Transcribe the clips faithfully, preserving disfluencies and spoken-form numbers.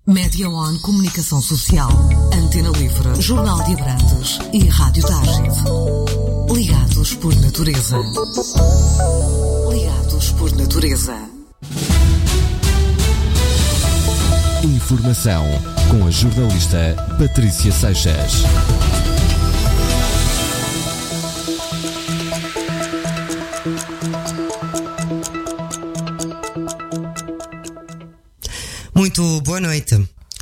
Média One Comunicação Social, Antena Livre, Jornal de Abrantes e Rádio Tágide. Ligados por natureza. Ligados por natureza. Informação com a jornalista Patrícia Seixas. Muito boa noite.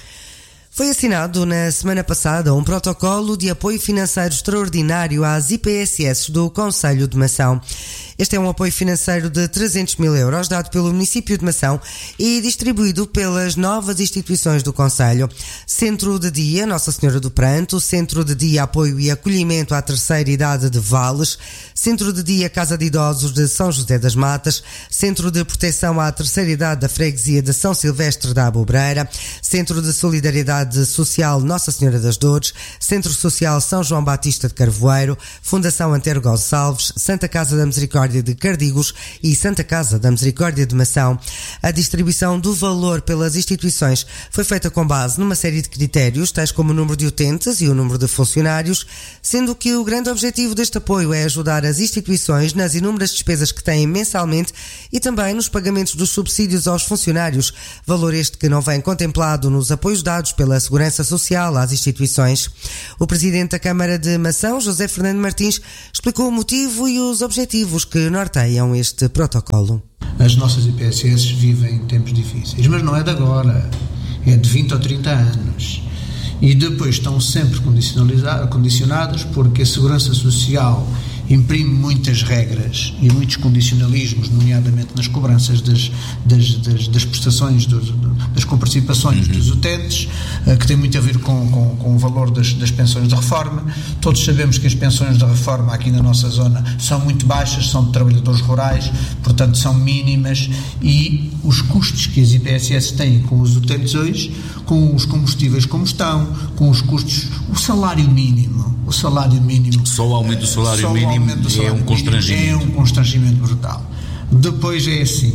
Foi assinado na semana passada um protocolo de apoio financeiro extraordinário às I P S S do Concelho de Mação. Este é um apoio financeiro de trezentos mil euros dado pelo município de Mação e distribuído pelas novas instituições do Concelho. Centro de Dia Nossa Senhora do Pranto, Centro de Dia Apoio e Acolhimento à Terceira Idade de Vales, Centro de Dia Casa de Idosos de São José das Matas, Centro de Proteção à Terceira Idade da Freguesia de São Silvestre da Abobreira, Centro de Solidariedade Social Nossa Senhora das Dores, Centro Social São João Batista de Carvoeiro, Fundação Antero Gonçalves, Santa Casa da Misericórdia de Cardigos e Santa Casa da Misericórdia de Mação. A distribuição do valor pelas instituições foi feita com base numa série de critérios, tais como o número de utentes e o número de funcionários, sendo que o grande objetivo deste apoio é ajudar as instituições nas inúmeras despesas que têm mensalmente e também nos pagamentos dos subsídios aos funcionários, valor este que não vem contemplado nos apoios dados pela Segurança Social às instituições. O Presidente da Câmara de Mação, José Fernando Martins, explicou o motivo e os objetivos que norteiam este protocolo. As nossas I P S S vivem tempos difíceis, mas não é de agora, é de vinte ou trinta anos. E depois estão sempre condicionadas porque a Segurança Social imprime muitas regras e muitos condicionalismos, nomeadamente nas cobranças das, das, das, das prestações, dos, das comparticipações uhum. dos utentes, que tem muito a ver com, com, com o valor das, das pensões de reforma. Todos sabemos que as pensões de reforma aqui na nossa zona são muito baixas, são de trabalhadores rurais, portanto são mínimas, e os custos que as I P S S têm com os utentes hoje, com os combustíveis como estão, com os custos, o salário mínimo, o salário mínimo... Só o aumento do salário só mínimo do salário é um constrangimento. É um constrangimento brutal. Depois é assim,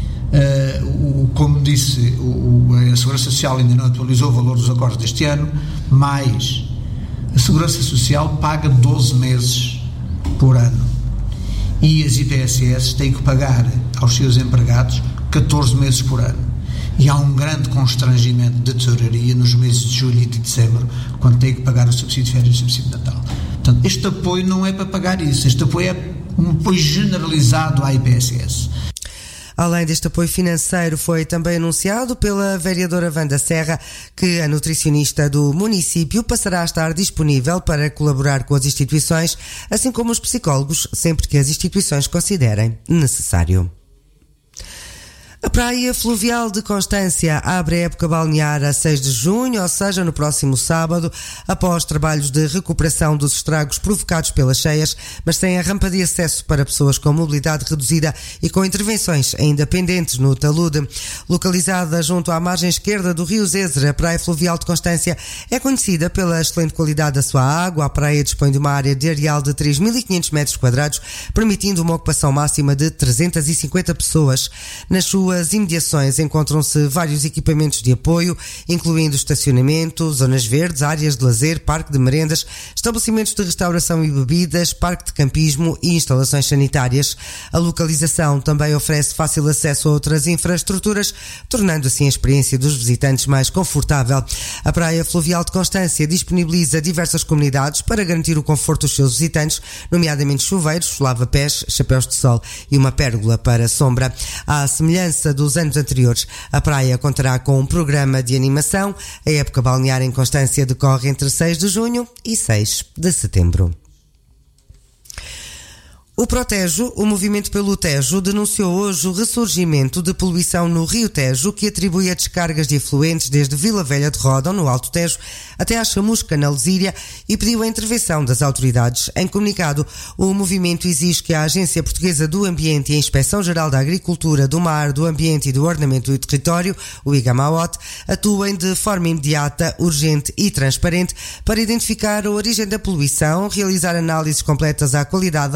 uh, o, como disse, o, a Segurança Social ainda não atualizou o valor dos acordos deste ano, mas a Segurança Social paga doze meses por ano e as I P S S têm que pagar aos seus empregados catorze meses por ano. E há um grande constrangimento de tesouraria nos meses de julho e de dezembro, quando tem que pagar o subsídio de férias e o subsídio de Natal. Portanto, este apoio não é para pagar isso, este apoio é um apoio generalizado à I P S S. Além deste apoio financeiro, foi também anunciado pela vereadora Wanda Serra que a nutricionista do município passará a estar disponível para colaborar com as instituições, assim como os psicólogos, sempre que as instituições considerem necessário. A Praia Fluvial de Constância abre a época balnear a seis de junho, ou seja, no próximo sábado, após trabalhos de recuperação dos estragos provocados pelas cheias, mas sem a rampa de acesso para pessoas com mobilidade reduzida e com intervenções ainda pendentes no talude. Localizada junto à margem esquerda do Rio Zezer, a Praia Fluvial de Constância é conhecida pela excelente qualidade da sua água. A praia dispõe de uma área de areal de três mil e quinhentos metros quadrados, permitindo uma ocupação máxima de trezentas e cinquenta pessoas. Nas suas Nas imediações encontram-se vários equipamentos de apoio, incluindo estacionamento, zonas verdes, áreas de lazer, parque de merendas, estabelecimentos de restauração e bebidas, parque de campismo e instalações sanitárias. A localização também oferece fácil acesso a outras infraestruturas, tornando assim a experiência dos visitantes mais confortável. A Praia Fluvial de Constância disponibiliza diversas comunidades para garantir o conforto dos seus visitantes, nomeadamente chuveiros, lava-pés, chapéus de sol e uma pérgola para sombra. À semelhança dos anos anteriores, a praia contará com um programa de animação. A época balnear em Constância decorre entre seis de junho e seis de setembro. O Protejo, o Movimento pelo Tejo, denunciou hoje o ressurgimento de poluição no Rio Tejo, que atribui a descargas de efluentes desde Vila Velha de Ródão, no Alto Tejo, até à Chamusca, na Lesíria, e pediu a intervenção das autoridades. Em comunicado, o movimento exige que a Agência Portuguesa do Ambiente e a Inspeção-Geral da Agricultura, do Mar, do Ambiente e do Ordenamento do Território, o IGAMAOT, atuem de forma imediata, urgente e transparente para identificar a origem da poluição, realizar análises completas à qualidade da água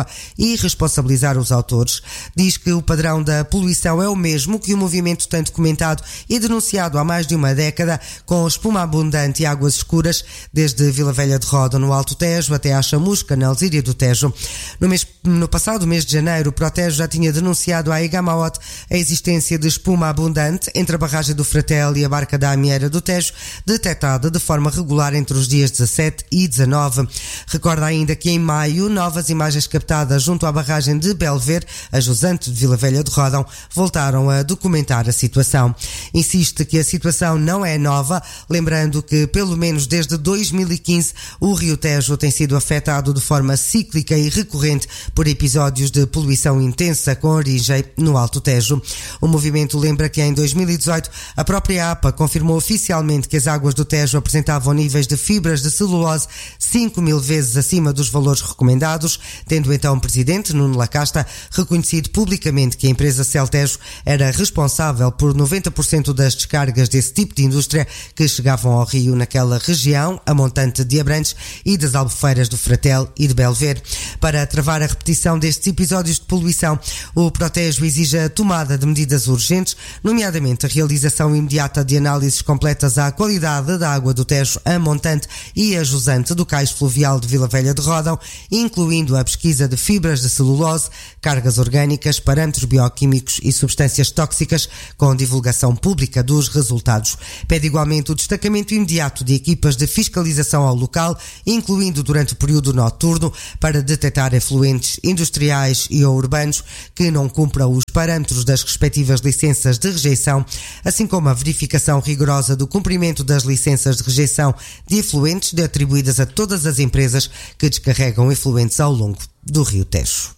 e responsabilizar os autores. Diz que o padrão da poluição é o mesmo que o movimento tem documentado e denunciado há mais de uma década, com espuma abundante e águas escuras, desde Vila Velha de Ródão, no Alto Tejo, até à Chamusca, na Alzíria do Tejo. No, mês, no passado mês de janeiro, o Protejo já tinha denunciado à Igamaot a existência de espuma abundante entre a barragem do Fratel e a barca da Amieira do Tejo, detectada de forma regular entre os dias dezassete e dezanove. Recorda ainda que em maio, novas imagens captadas junto à barragem de Belver, a jusante de Vila Velha de Ródão, voltaram a documentar a situação. Insiste que a situação não é nova, lembrando que pelo menos desde dois mil e quinze o Rio Tejo tem sido afetado de forma cíclica e recorrente por episódios de poluição intensa com origem no Alto Tejo. O movimento lembra que em dois mil e dezoito a própria A P A confirmou oficialmente que as águas do Tejo apresentavam níveis de fibras de celulose cinco mil vezes acima dos valores recomendados, tendo então o presidente Nuno Lacasta reconhecido publicamente que a empresa Celtejo era responsável por noventa por cento das descargas desse tipo de indústria que chegavam ao rio naquela região, a montante de Abrantes e das albufeiras do Fratel e de Belver. Para travar a repetição destes episódios de poluição, o Protejo exige a tomada de medidas urgentes, nomeadamente a realização imediata de análises completas à qualidade da água do Tejo, a montante e a jusante do cais fluvial de Vila Velha de Ródão, incluindo a pesquisa de fibras de celulose, cargas orgânicas, parâmetros bioquímicos e substâncias tóxicas, com divulgação pública dos resultados. Pede igualmente o destacamento imediato de equipas de fiscalização ao local, incluindo durante o período noturno, para detectar efluentes industriais e ou urbanos que não cumpram os parâmetros das respectivas licenças de rejeição, assim como a verificação rigorosa do cumprimento das licenças de rejeição de efluentes atribuídas a todas as empresas que descarregam efluentes ao longo do Rio Tejo.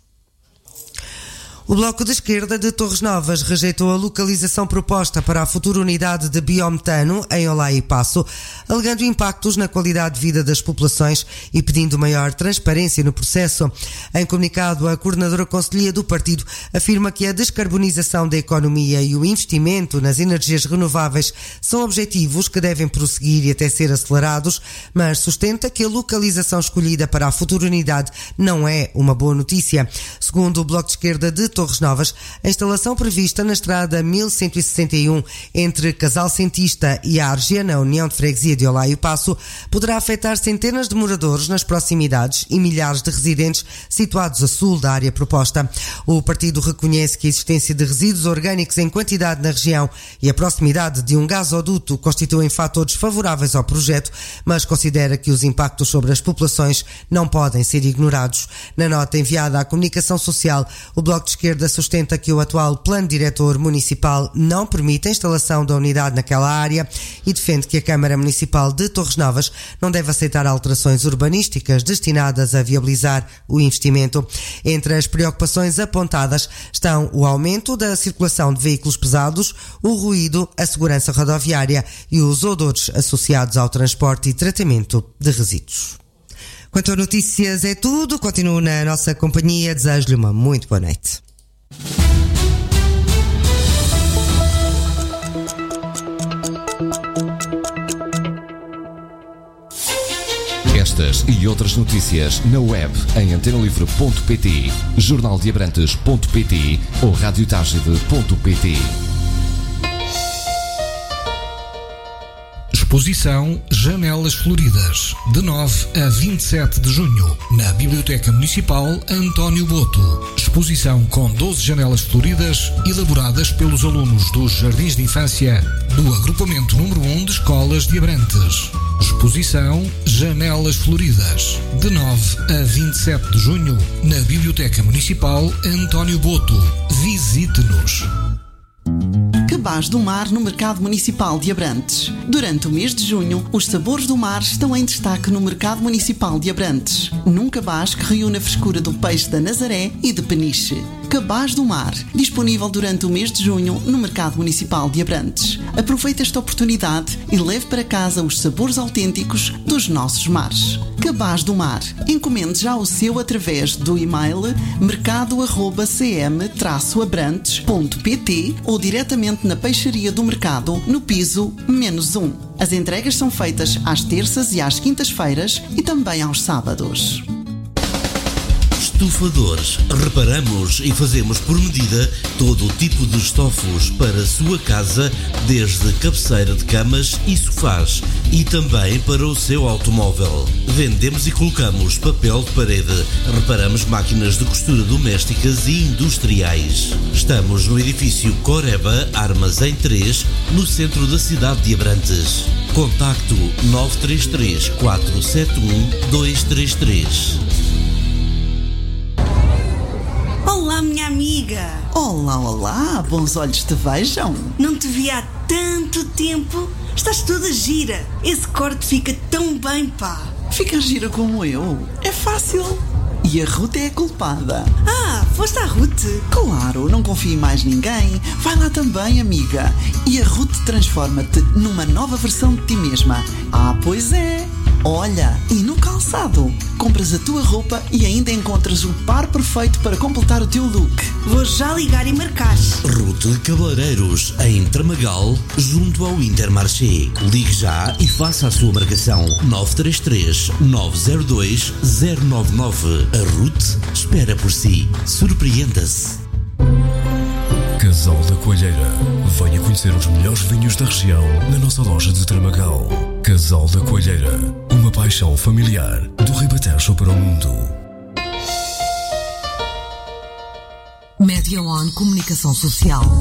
O Bloco de Esquerda de Torres Novas rejeitou a localização proposta para a futura unidade de biometano em Olá e Paço, alegando impactos na qualidade de vida das populações e pedindo maior transparência no processo. Em comunicado, a coordenadora conselhia do partido afirma que a descarbonização da economia e o investimento nas energias renováveis são objetivos que devem prosseguir e até ser acelerados, mas sustenta que a localização escolhida para a futura unidade não é uma boa notícia. Segundo o Bloco de Esquerda de Torres Novas, a instalação prevista na estrada mil cento e sessenta e um entre Casal Sentista e a Argia, na União de Freguesia de Olá e Paço, poderá afetar centenas de moradores nas proximidades e milhares de residentes situados a sul da área proposta. O partido reconhece que a existência de resíduos orgânicos em quantidade na região e a proximidade de um gasoduto constituem fatores favoráveis ao projeto, mas considera que os impactos sobre as populações não podem ser ignorados. Na nota enviada à Comunicação Social, o Bloco de Esquerda sustenta que o atual plano diretor municipal não permite a instalação da unidade naquela área e defende que a Câmara Municipal de Torres Novas não deve aceitar alterações urbanísticas destinadas a viabilizar o investimento. Entre as preocupações apontadas estão o aumento da circulação de veículos pesados, o ruído, a segurança rodoviária e os odores associados ao transporte e tratamento de resíduos. Quanto a notícias é tudo, continuo na nossa companhia, desejo-lhe uma muito boa noite. Estas e outras notícias na web em antena livre ponto pt, jornal de abrantes ponto pt ou rádio tagide ponto pt. Exposição Janelas Floridas, de nove a vinte e sete de junho, na Biblioteca Municipal António Boto. Exposição com doze janelas floridas, elaboradas pelos alunos dos Jardins de Infância do Agrupamento número um de Escolas de Abrantes. Exposição Janelas Floridas, de nove a vinte e sete de junho, na Biblioteca Municipal António Boto. Visite-nos. Cabaz do Mar no Mercado Municipal de Abrantes. Durante o mês de junho, os sabores do mar estão em destaque no Mercado Municipal de Abrantes. Num cabaz que reúne a frescura do peixe da Nazaré e de peniche. Cabaz do Mar, disponível durante o mês de junho no Mercado Municipal de Abrantes. Aproveite esta oportunidade e leve para casa os sabores autênticos dos nossos mares. Cabaz do Mar. Encomende já o seu através do e-mail mercado arroba c m traço abrantes ponto p t ou diretamente na peixaria do mercado, no piso menos um. As entregas são feitas às terças e às quintas-feiras e também aos sábados. Estufadores. Reparamos e fazemos por medida todo o tipo de estofos para a sua casa, desde cabeceira de camas e sofás, e também para o seu automóvel. Vendemos e colocamos papel de parede. Reparamos máquinas de costura domésticas e industriais. Estamos no edifício Coreba Armazém três, no centro da cidade de Abrantes. Contacto nove três três, quatro sete um, dois três três. Olá, minha amiga. Olá, olá, bons olhos te vejam. Não te vi há tanto tempo. Estás toda gira. Esse corte fica tão bem, pá. Fica gira como eu. É fácil. E a Ruth é a culpada. Ah, foste à Ruth? Claro, não confio em mais ninguém. Vai lá também, amiga. E a Ruth transforma-te numa nova versão de ti mesma. Ah, pois é. Olha, e no calçado? Compras a tua roupa e ainda encontras o par perfeito para completar o teu look. Vou já ligar e marcar. Ruth Cabeleireiros, em Tramagal, junto ao Intermarché. Ligue já e faça a sua marcação. nove três três, nove zero dois, zero nove nove. A Ruth espera por si. Surpreenda-se. Casal da Coalheira. Venha conhecer os melhores vinhos da região na nossa loja de Tramagal. Casal da Coalheira. Uma paixão familiar do Ribatejo para o mundo. Média One Comunicação Social.